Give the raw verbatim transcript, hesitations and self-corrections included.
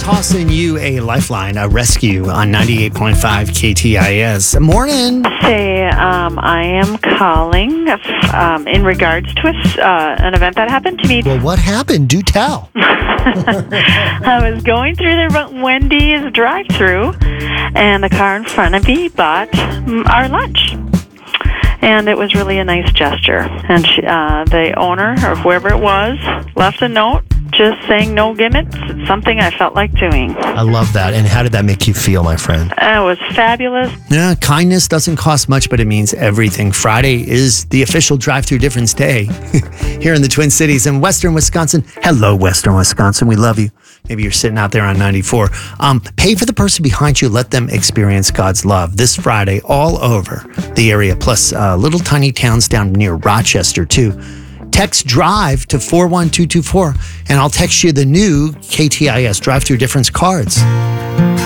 tossing you a lifeline, a rescue on ninety-eight point five K T I S. Morning. Say, um, I am calling um, in regards to a, uh, an event that happened to me. Well, what happened? Do tell. I was going through the Wendy's drive-thru, and the car in front of me bought mm, our lunch. And it was really a nice gesture. And she, uh, the owner, or whoever it was, left a note just saying no gimmicks. It's something I felt like doing. I love that. And how did that make you feel, my friend? It was fabulous. Yeah, kindness doesn't cost much, but it means everything. Friday is the official drive-through difference day here in the Twin Cities in Western Wisconsin. Hello, Western Wisconsin. We love you. Maybe you're sitting out there on ninety-four. Um, pay for the person behind you. Let them experience God's love this Friday all over the area, plus uh, little tiny towns down near Rochester, too. Text DRIVE to four one two two four, and I'll text you the new K T I S drive-through difference cards.